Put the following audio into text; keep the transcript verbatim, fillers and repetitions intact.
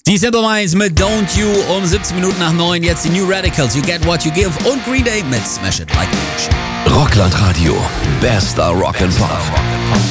Die Simple Minds mit Don't You um siebzehn Minuten nach neun. Jetzt die New Radicals, You Get What You Give und Green Day mit Smash It Like a Machine. Rockland Radio, bester Rock'n'Pop.